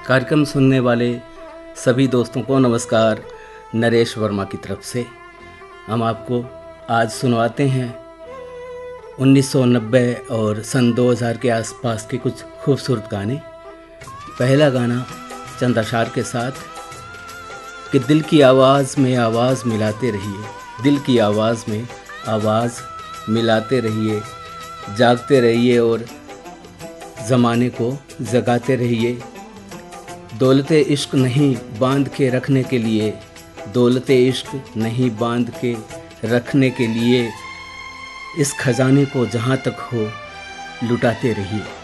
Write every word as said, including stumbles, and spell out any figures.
कार्यक्रम सुनने वाले सभी दोस्तों को नमस्कार। नरेश वर्मा की तरफ से हम आपको आज सुनवाते हैं उन्नीस सौ नब्बे और सन दो हज़ार के आसपास के कुछ खूबसूरत गाने। पहला गाना चंद अशार के साथ कि दिल की आवाज़ में आवाज़ मिलाते रहिए, दिल की आवाज़ में आवाज़ मिलाते रहिए, जागते रहिए और ज़माने को जगाते रहिए। दौलत इश्क नहीं बांध के रखने के लिए, दौलत इश्क नहीं बांध के रखने के लिए, इस खजाने को जहाँ तक हो लुटाते रहिए।